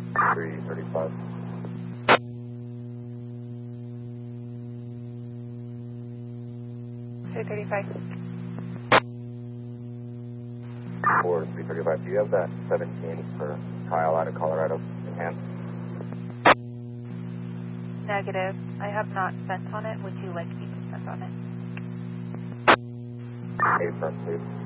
335. 335. 335. Do you have that 17 for Kyle out of Colorado in hand? Negative. I have not sent on it. Would you like me to send on it? Affirm, please.